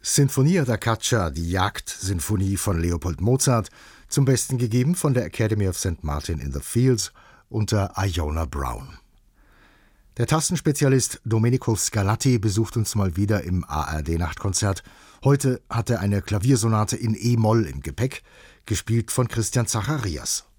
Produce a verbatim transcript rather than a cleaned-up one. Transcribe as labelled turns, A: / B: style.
A: Sinfonia da Caccia, die Jagdsinfonie von Leopold Mozart, zum Besten gegeben von der Academy of Saint Martin in the Fields unter Iona Brown. Der Tastenspezialist Domenico Scarlatti besucht uns mal wieder im A R D-Nachtkonzert. Heute hat er eine Klaviersonate in E-Moll im Gepäck, gespielt von Christian Zacharias.